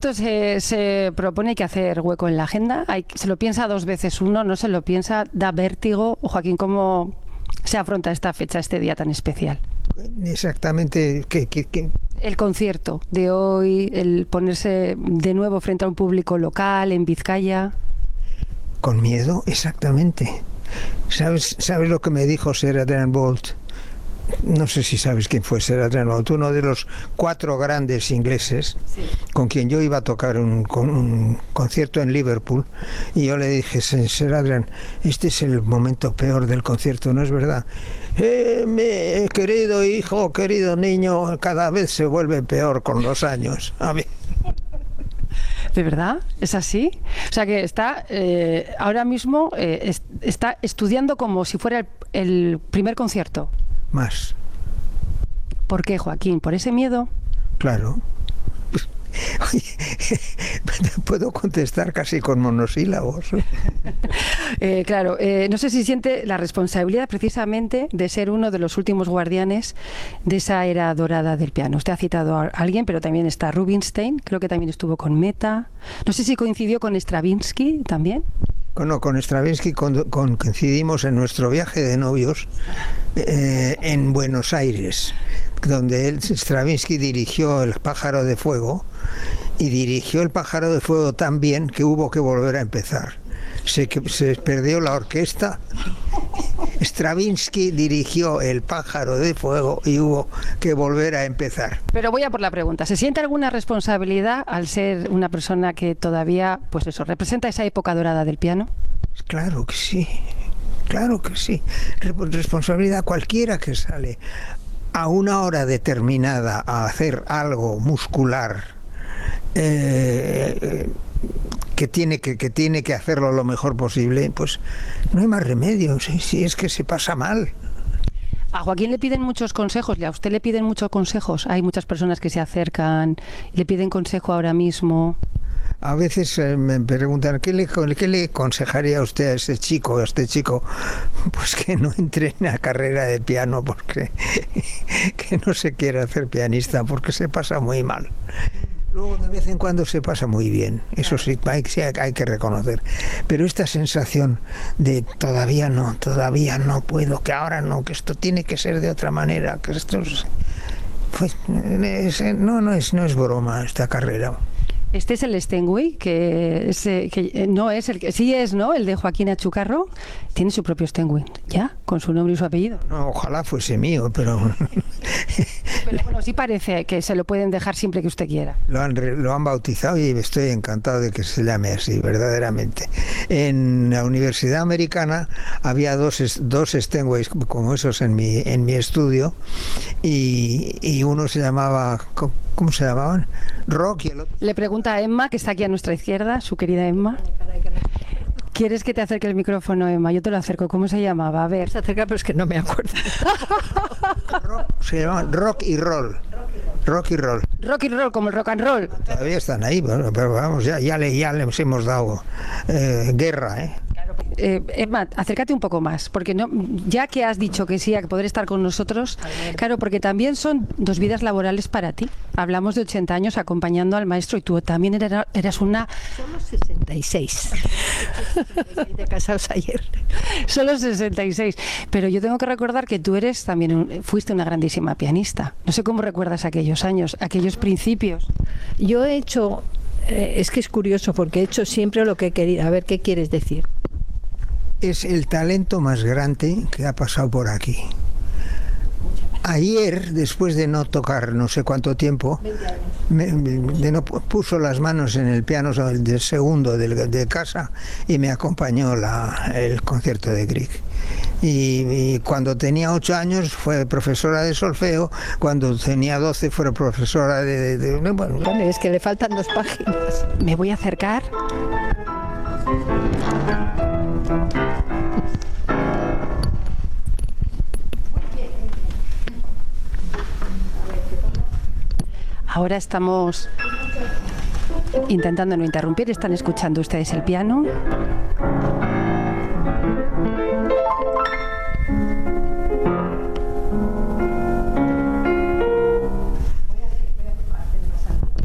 concierto se propone que hacer hueco en la agenda. Se lo piensa 2 veces uno, no se lo piensa, da vértigo. Joaquín, ¿cómo se afronta esta fecha, este día tan especial? Exactamente, ¿qué? El concierto de hoy, el ponerse de nuevo frente a un público local en Vizcaya. Con miedo, exactamente. ¿Sabes lo que me dijo Sir Adrian Boult? No sé si sabes quién fue Sir Adrian Boult, uno de los 4 grandes ingleses, sí, con quien yo iba a tocar un concierto en Liverpool, y yo le dije: Sir Adrian, este es el momento peor del concierto, ¿no es verdad? Mi querido hijo, querido niño, cada vez se vuelve peor con los años. A mí. ¿De verdad? ¿Es así? O sea que está ahora mismo está estudiando como si fuera el primer concierto. Más. ¿Por qué, Joaquín? ¿Por ese miedo? Claro. Oye, puedo contestar casi con monosílabos. Claro, no sé si siente la responsabilidad precisamente de ser uno de los últimos guardianes de esa era dorada del piano. Usted ha citado a alguien, pero también está Rubinstein, creo que también estuvo con Mehta. No sé si coincidió con Stravinsky también. Bueno, con Stravinsky coincidimos en nuestro viaje de novios en Buenos Aires, donde Stravinsky dirigió El pájaro de fuego, y dirigió El pájaro de fuego tan bien que hubo que volver a empezar. Se perdió la orquesta. Stravinsky dirigió El pájaro de fuego y hubo que volver a empezar. Pero voy a por la pregunta. ¿Se siente alguna responsabilidad al ser una persona que todavía, pues eso, representa esa época dorada del piano? Claro que sí. Claro que sí. Responsabilidad cualquiera que sale a una hora determinada a hacer algo muscular, que tiene que hacerlo lo mejor posible, pues no hay más remedio, si es que se pasa mal. A Joaquín le piden muchos consejos, y a usted le piden muchos consejos. Hay muchas personas que se acercan y le piden consejo ahora mismo. A veces me preguntan, ¿qué le aconsejaría a usted a este chico, Pues que no entre en la carrera de piano, porque que no se quiere hacer pianista, porque se pasa muy mal. Luego de vez en cuando se pasa muy bien, eso sí hay que reconocer. Pero esta sensación de todavía no puedo, que ahora no, que esto tiene que ser de otra manera, que esto pues no es broma esta carrera. Este es el Steinway, que no es el que sí es, ¿no? El de Joaquín Achucarro. Tiene su propio Steinway, ¿ya? Con su nombre y su apellido. No, ojalá fuese mío, pero... Pero bueno, sí parece que se lo pueden dejar siempre que usted quiera. Lo han bautizado y estoy encantado de que se llame así, verdaderamente. En la Universidad Americana había dos Steinways como esos en mi estudio, y uno se llamaba... ¿Cómo se llamaban? Rock, y el otro... Le pregunta a Emma, que está aquí a nuestra izquierda, su querida Emma. ¿Quieres que te acerque el micrófono, Emma? Yo te lo acerco. ¿Cómo se llamaba? A ver. Se acerca, pero es que no me acuerdo. Se llamaban Rock y Roll. Rock y Roll. Rock y Roll, como el rock and roll. Todavía están ahí, pero vamos, ya les hemos dado guerra, ¿eh? Emma, acércate un poco más, porque no, ya que has dicho que sí a poder estar con nosotros, claro, porque también son 2 vidas laborales para ti. Hablamos de 80 años acompañando al maestro, y tú también eras una... Solo 66. De casados ayer. Solo 66. Pero yo tengo que recordar que tú fuiste una grandísima pianista. No sé cómo recuerdas aquellos años, aquellos principios. Yo he hecho... es que es curioso, porque he hecho siempre lo que he querido. A ver, ¿qué quieres decir? Es el talento más grande que ha pasado por aquí. Ayer, después de no tocar no sé cuánto tiempo, puso las manos en el piano del segundo de casa y me acompañó el concierto de Grieg. Y cuando tenía 8 años fue profesora de solfeo, cuando tenía 12 fue profesora Bueno, es que le faltan 2 páginas. Me voy a acercar. Ahora estamos intentando no interrumpir. Están escuchando ustedes el piano.